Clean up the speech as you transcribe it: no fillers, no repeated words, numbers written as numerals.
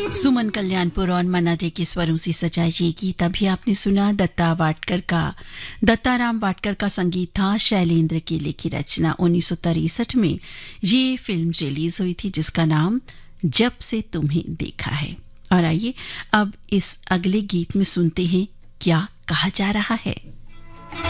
सुमन कल्याणपुर और मन्ना डे के स्वरों से सजाई ये गीत अभी आपने सुना दत्ताराम वाडकर का संगीत था, शैलेंद्र की लिखी रचना। 1963 में ये फिल्म रिलीज हुई थी जिसका नाम जब से तुम्हें देखा है। और आइए अब इस अगले गीत में सुनते हैं क्या कहा जा रहा है।